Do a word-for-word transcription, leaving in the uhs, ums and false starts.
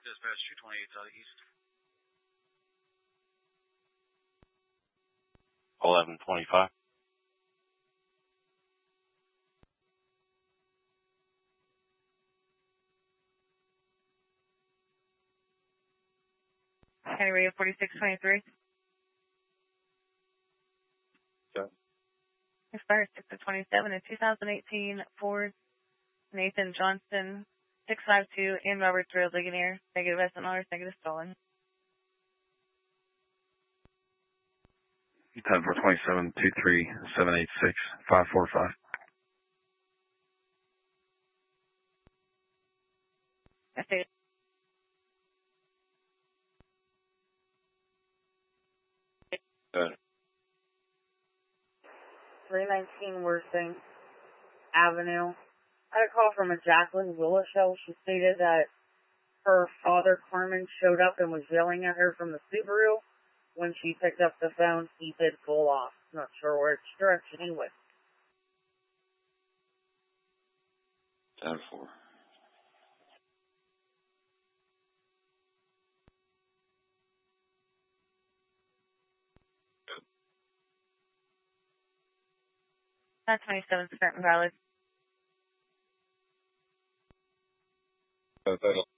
Dispatch two twenty-eight Southeast. eleven twenty-five. County Radio forty-six twenty-three. Okay. Expired six of twenty-seven in two thousand eighteen Ford Nathan Johnston six five two and Roberts Road Ligonier. Negative S N Rs, negative stolen. ten four twenty-seven two three seven eight six five four five. That's it. Good. three nineteen Worthing Avenue. I had a call from a Jacqueline Willishow. She stated that her father, Carmen, showed up and was yelling at her from the Subaru. When she picked up the phone, he did pull off. Not sure which direction he went. ten four. That's twenty-seven, certain valid. Uh,